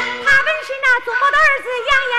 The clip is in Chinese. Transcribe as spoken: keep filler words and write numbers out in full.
他本是那祖母的儿子，养眼